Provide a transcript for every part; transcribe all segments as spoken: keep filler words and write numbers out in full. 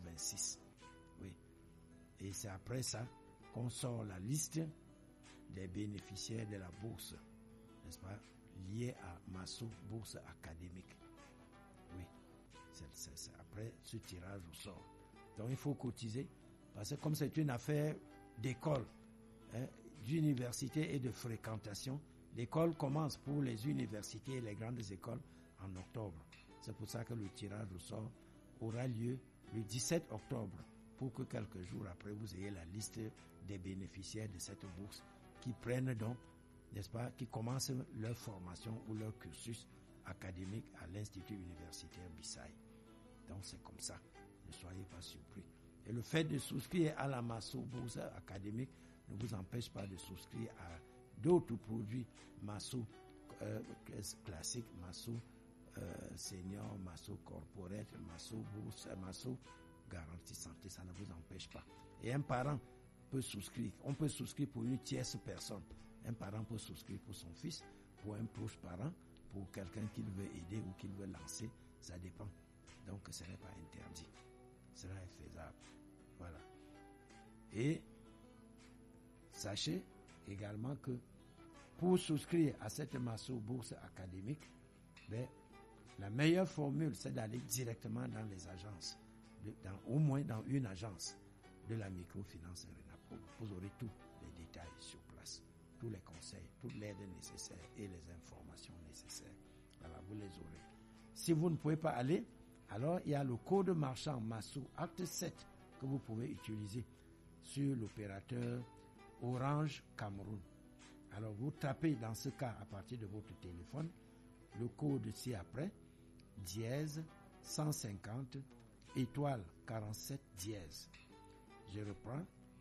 vingt-six. Oui. Et c'est après ça qu'on sort la liste des bénéficiaires de la bourse, n'est-ce pas, liée à Massot, bourse académique. Oui. C'est, c'est, c'est après ce tirage au sort. Donc il faut cotiser, parce que comme c'est une affaire d'école, hein, d'université et de fréquentation, l'école commence pour les universités et les grandes écoles en octobre. C'est pour ça que le tirage au sort aura lieu le dix-sept octobre, pour que quelques jours après, vous ayez la liste des bénéficiaires de cette bourse qui prennent donc, n'est-ce pas, qui commencent leur formation ou leur cursus académique à l'Institut universitaire Bissaï. Donc c'est comme ça, ne soyez pas surpris. Et le fait de souscrire à la Massot bourse académique ne vous empêche pas de souscrire à d'autres produits Massot euh, classiques, Massot euh, senior, Massot corporate, Massot bourse, Massot garantie santé, ça ne vous empêche pas. Et un parent peut souscrire, on peut souscrire pour une tierce personne. Un parent peut souscrire pour son fils, pour un proche parent, pour quelqu'un qu'il veut aider ou qu'il veut lancer, ça dépend. Donc ce n'est pas interdit, cela est faisable. Voilà. Et sachez également que pour souscrire à cette Massot bourse académique, ben, la meilleure formule, c'est d'aller directement dans les agences, de, dans, au moins dans une agence de la microfinance RENAPROVE. Vous aurez tous les détails sur place, tous les conseils, toute l'aide nécessaire et les informations nécessaires. Voilà, vous les aurez. Si vous ne pouvez pas aller, alors il y a le code marchand Massot Acte sept que vous pouvez utiliser sur l'opérateur Orange Cameroun. Alors vous tapez dans ce cas à partir de votre téléphone le code ci-après, dièse cent cinquante, étoile quarante-sept dièse. Je reprends,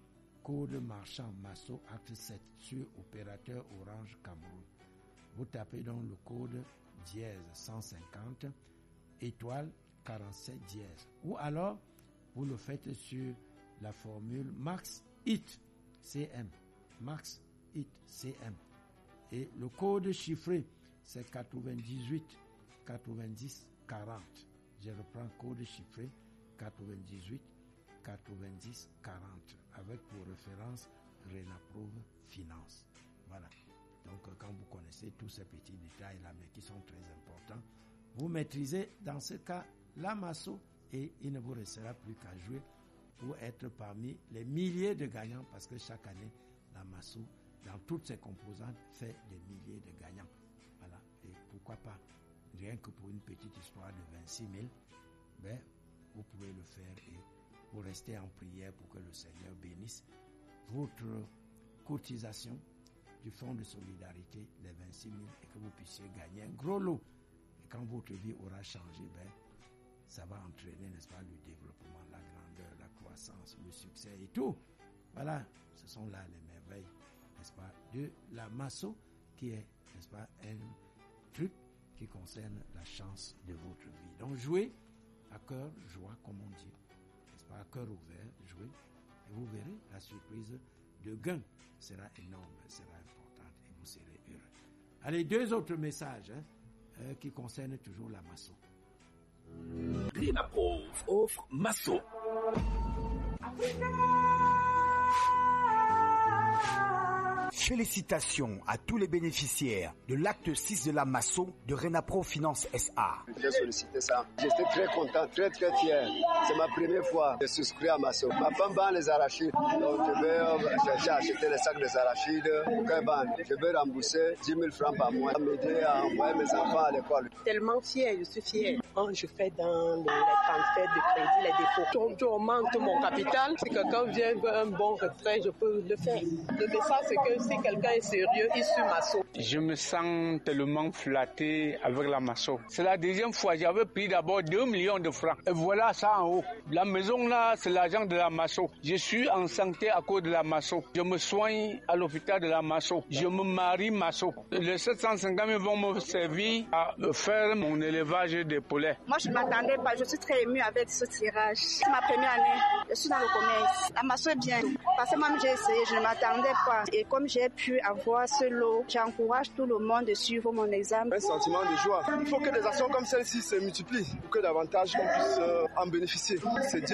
code marchand Massot Acte sept sur opérateur Orange Cameroun. Vous tapez donc le code dièse cent cinquante, étoile quarante-sept dièse. Ou alors, vous le faites sur la formule Max I T C M. Max I T C M. Et le code chiffré, c'est quatre-vingt-dix-huit quatre-vingt-dix quarante. Je reprends code chiffré quatre-vingt-dix-huit quatre-vingt-dix quarante avec pour référence RENAPROVE Finance. Voilà. Donc quand vous connaissez tous ces petits détails là, mais qui sont très importants, vous maîtrisez dans ce cas la Massot et il ne vous restera plus qu'à jouer pour être parmi les milliers de gagnants, parce que chaque année, la Massot, dans toutes ses composantes, fait des milliers de gagnants. Voilà. Et pourquoi pas, rien que pour une petite histoire de vingt-six mille, ben, vous pouvez le faire et vous restez en prière pour que le Seigneur bénisse votre cotisation du fonds de solidarité, les vingt-six mille, et que vous puissiez gagner un gros lot. Et quand votre vie aura changé, ben, ça va entraîner, n'est-ce pas, le développement, la grandeur, la croissance, le succès et tout. Voilà, ce sont là les merveilles, n'est-ce pas, de la Massot, qui est, n'est-ce pas, un truc qui concerne la chance de votre vie. Donc jouez à cœur joie, comme on dit, n'est-ce pas, à cœur ouvert, jouez, et vous verrez, la surprise de gain sera énorme, sera importante, et vous serez heureux. Allez, deux autres messages hein, euh, qui concernent toujours la Massot. RENAPROVE offre Massot. Félicitations à tous les bénéficiaires de l'acte six de la Massot de RENAPROVE Finance S A. J'ai sollicité ça. J'étais très content, très très fier. C'est ma première fois de souscrire à Massot. Ma femme vend les arachides. Donc je vais chercher à acheter les sacs des arachides. Je vais rembourser dix mille francs par mois. M'aider à envoyer mes enfants à l'école. Tellement fier, je suis fier. Quand je fais dans les transferts de crédit, les dépôts, je augmente mon capital. Si quelqu'un vient veut un bon retrait, je peux le faire. Le message, c'est que si quelqu'un est sérieux, il suit Massot. Je me sens tellement flatté avec la Massot. C'est la deuxième fois. J'avais pris d'abord deux millions de francs. Et voilà ça en haut. La maison là, c'est l'argent de la Massot. Je suis en santé à cause de la Massot. Je me soigne à l'hôpital de la Massot. Je me marie Massot. Les sept cent cinquante mille vont me servir à faire mon élevage des poulets. Moi, je ne m'attendais pas. Je suis très émue avec ce tirage. C'est ma première année. Je suis dans le commerce. La Massot est bien. Parce que moi, j'ai essayé. Je ne m'attendais pas. Et comme j'ai pu avoir ce lot, j'encourage tout le monde de suivre mon exemple. Un sentiment de joie. Il faut que des actions comme celle-ci se multiplient pour que davantage qu'on puisse en bénéficier. C'est Dieu